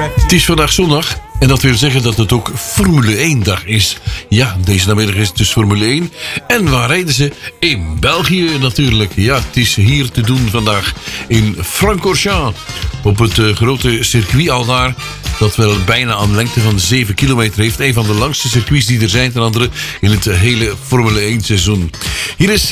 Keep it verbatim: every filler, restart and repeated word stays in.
Het is vandaag zondag en dat wil zeggen dat het ook Formule één dag is. Ja, deze namiddag is het dus Formule één. En waar rijden ze? In België natuurlijk. Ja, het is hier te doen vandaag in Francorchamps. Op het uh, grote circuit al daar. Dat wel bijna een lengte van zeven kilometer heeft. Een van de langste circuits die er zijn, ten andere in het hele Formule één seizoen. Hier is